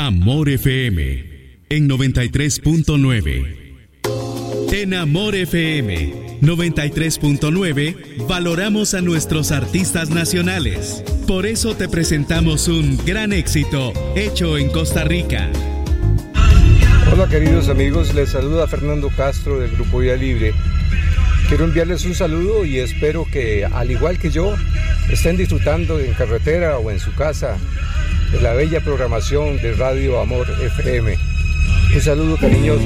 Amor FM en 93.9. En Amor FM 93.9 valoramos a nuestros artistas nacionales. Por eso te presentamos un gran éxito hecho en Costa Rica. Hola queridos amigos, les saluda Fernando Castro del Grupo Vía Libre. Quiero enviarles un saludo y espero que, al igual que yo, estén disfrutando en carretera o en su casa de la bella programación de Radio Amor FM. Un saludo cariñoso.